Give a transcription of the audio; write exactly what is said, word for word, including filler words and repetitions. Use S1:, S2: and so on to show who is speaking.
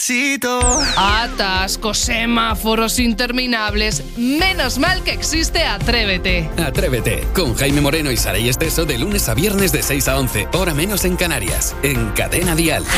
S1: necesito.
S2: Atascos, semáforos interminables. Menos mal que existe Atrévete.
S3: Atrévete, con Jaime Moreno y Saray Esteso de lunes a viernes de seis a once, hora menos en Canarias, en Cadena Dial.